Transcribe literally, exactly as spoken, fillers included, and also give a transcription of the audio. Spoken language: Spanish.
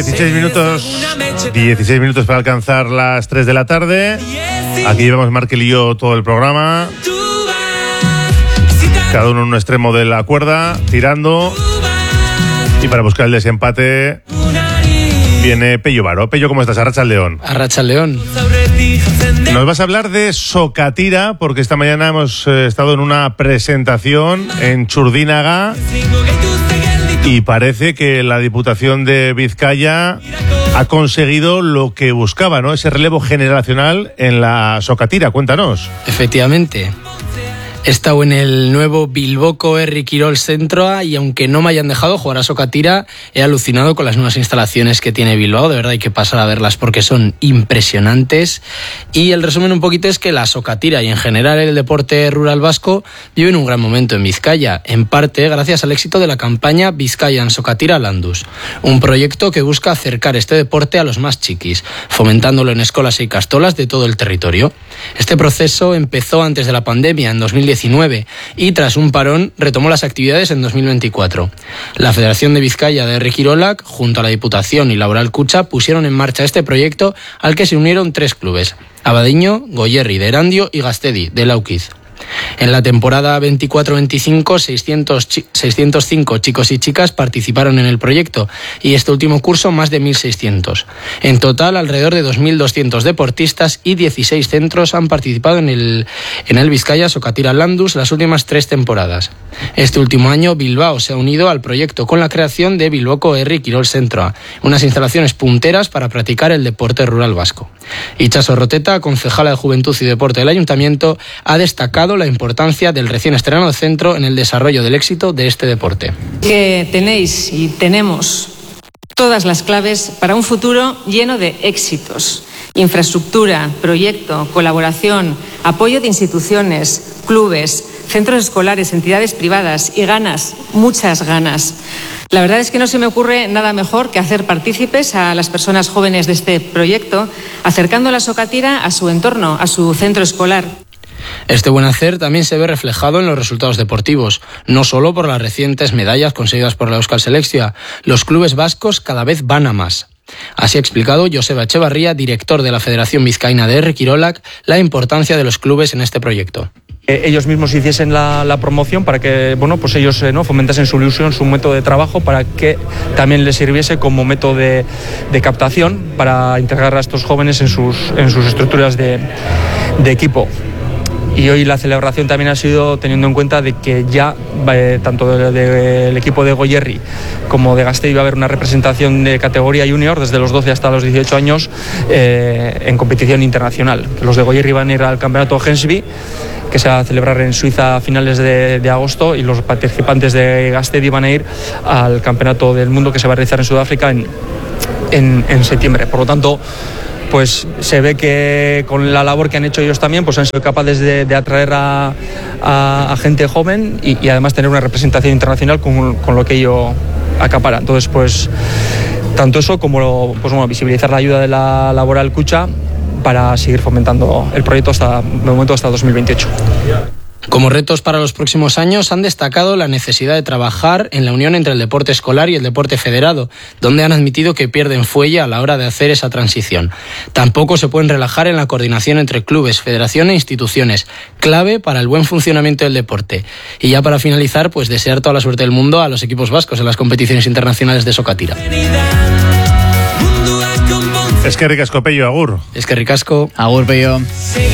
dieciséis minutos, dieciséis minutos para alcanzar las tres de la tarde. Aquí llevamos Markel y yo todo el programa. Cada uno en un extremo de la cuerda, tirando. Y para buscar el desempate viene Pello Varo. Pello, ¿cómo estás? Arratsaldeon. Arratsaldeon. Nos vas a hablar de Sokatira, porque esta mañana hemos eh, estado en una presentación en Txurdinaga y parece que la Diputación de Vizcaya ha conseguido lo que buscaba, ¿no? Ese relevo generacional en la Sokatira. Cuéntanos. Efectivamente. He estado en el nuevo Bilboko Herri Kirol Zentroa y aunque no me hayan dejado jugar a Sokatira, he alucinado con las nuevas instalaciones que tiene Bilbao. De verdad hay que pasar a verlas porque son impresionantes. Y el resumen un poquito es que la Sokatira y en general el deporte rural vasco viven un gran momento en Vizcaya, en parte gracias al éxito de la campaña Bizkaian Sokatira Landuz, un proyecto que busca acercar este deporte a los más chiquis, fomentándolo en escolas y castolas de todo el territorio. Este proceso empezó antes de la pandemia, en dos mil diecinueve, y tras un parón retomó las actividades en dos mil veinticuatro. La Federación de Vizcaya de Herri Kirolak, junto a la Diputación y Laboral Kutxa, pusieron en marcha este proyecto al que se unieron tres clubes: Abadiño, Goierri de Erandio y Gastedi de Laukiz. En la temporada veinticuatro veinticinco, seiscientos, seiscientos cinco chicos y chicas participaron en el proyecto y este último curso más de mil seiscientos. En total, alrededor de dos mil doscientos deportistas y dieciséis centros han participado en el, en el Bizkaia Sokatira Landuz las últimas tres temporadas. Este último año, Bilbao se ha unido al proyecto con la creación de Bilboko Herri Kirol Zentroa, unas instalaciones punteras para practicar el deporte rural vasco. Itxaso Roteta, concejala de Juventud y Deporte del Ayuntamiento, ha destacado la importancia del recién estrenado centro en el desarrollo del éxito de este deporte. Que tenéis y tenemos todas las claves para un futuro lleno de éxitos. Infraestructura, proyecto, colaboración, apoyo de instituciones, clubes, centros escolares, entidades privadas y ganas, muchas ganas. La verdad es que no se me ocurre nada mejor que hacer partícipes a las personas jóvenes de este proyecto, acercando la Sokatira a su entorno, a su centro escolar. Este buen hacer también se ve reflejado en los resultados deportivos, no solo por las recientes medallas conseguidas por la Euskal Selekzioa. Los clubes vascos cada vez van a más. Así ha explicado Joseba Echevarría, director de la Federación Vizcaína de Herri Kirolak, la importancia de los clubes en este proyecto. Ellos mismos hiciesen la, la promoción para que, bueno, pues ellos eh, ¿no? fomentasen su ilusión, su método de trabajo, para que también les sirviese como método de, de captación para integrar a estos jóvenes en sus, en sus estructuras de, de equipo. Y hoy la celebración también ha sido teniendo en cuenta de que ya eh, tanto del de, de, equipo de Goierri como de Gasteiz va a haber una representación de categoría junior desde los doce hasta los dieciocho años eh, en competición internacional. Que los de Goierri van a ir al campeonato Hensby, que se va a celebrar en Suiza a finales de, de agosto, y los participantes de Gasteiz van a ir al campeonato del mundo que se va a realizar en Sudáfrica en, en, en septiembre. Por lo tanto, pues se ve que con la labor que han hecho ellos también, pues han sido capaces de, de atraer a, a, a gente joven y, y además tener una representación internacional con, con lo que ello acapara. Entonces, pues tanto eso como pues, bueno, visibilizar la ayuda de la Laboral Kutxa para seguir fomentando el proyecto hasta de momento hasta dos mil veintiocho. Como retos para los próximos años han destacado la necesidad de trabajar en la unión entre el deporte escolar y el deporte federado, donde han admitido que pierden fuelle a la hora de hacer esa transición. Tampoco se pueden relajar en la coordinación entre clubes, federación e instituciones, clave para el buen funcionamiento del deporte. Y ya para finalizar, pues desear toda la suerte del mundo a los equipos vascos en las competiciones internacionales de Sokatira. Eskerrik asko, Pello, agur. Eskerrik asko. Agur, Pello.